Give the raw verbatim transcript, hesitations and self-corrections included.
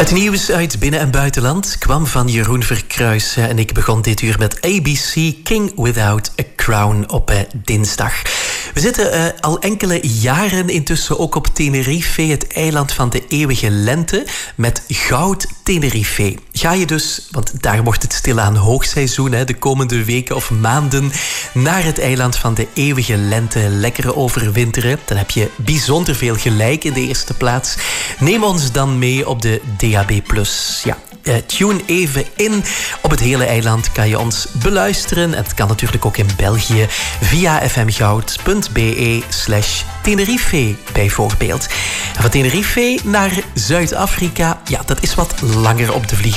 Het nieuws uit binnen- en buitenland kwam van Jeroen Verkruijs. En ik begon dit uur met A B C King Without a Crown op eh, dinsdag. We zitten eh, al enkele jaren intussen ook op Tenerife, het eiland van de eeuwige lente, met Goud Tenerife. Ga je dus, want daar wordt het stilaan hoogseizoen, hè, de komende weken of maanden, naar het eiland van de eeuwige lente lekker overwinteren, dan heb je bijzonder veel gelijk in de eerste plaats. Neem ons dan mee op de D A B plus. Ja. Uh, tune even in. Op het hele eiland kan je ons beluisteren. En het kan natuurlijk ook in België via fmgoud.be slash Tenerife bijvoorbeeld. En van Tenerife naar Zuid-Afrika, ja, dat is wat langer op de vlieg.